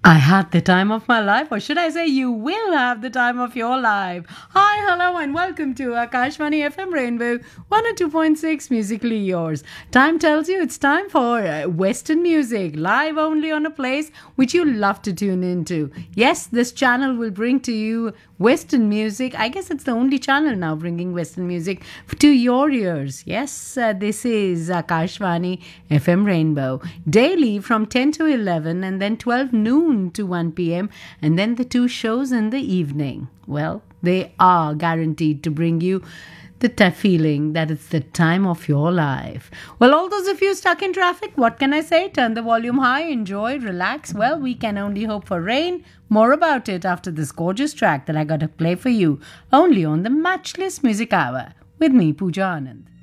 I had the time of my life, or should I say, you will have the time of your life. Hi, hello, and welcome to Akashvani FM Rainbow 102.6 Musically Yours. Time tells you it's time for Western music, live only on a place which you love to tune into. Yes, this channel will bring to you Western music. I guess it's the only channel now bringing Western music to your ears. Yes, this is Akashvani FM Rainbow. Daily from 10 to 11 and then 12 noon to 1 p.m. and then the two shows in the evening. Well, they are guaranteed to bring you the feeling that it's the time of your life. Well, all those of you stuck in traffic, what can I say? Turn the volume high, enjoy, relax. Well, we can only hope for rain. More about it after this gorgeous track that I got to play for you only on the Matchless Music Hour with me, Pooja Anand.